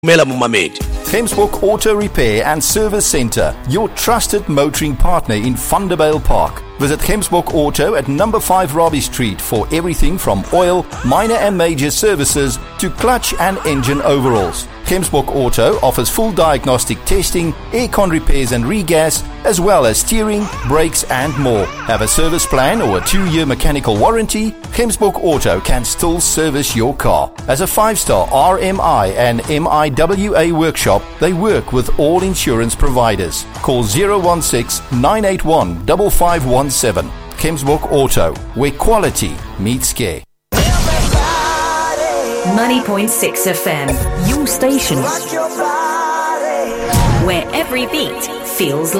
Mela Mumamedi. Gemsbok Auto Repair and Service Centre, your trusted motoring partner in Thunderbale Park. Visit Gemsbok Auto at number 5 Robbie Street for everything from oil, minor and major services to clutch and engine overhauls. Gemsbok Auto offers full diagnostic testing, aircon repairs and regas, as well as steering, brakes and more. Have a service plan or a 2-year mechanical warranty? Gemsbok Auto can still service your car. As a 5-star RMI and MIWA workshop, they work with all insurance providers. Call 016-981-5517. Gemsbok Auto, where quality meets care. Money.6 FM, your station, where every beat feels like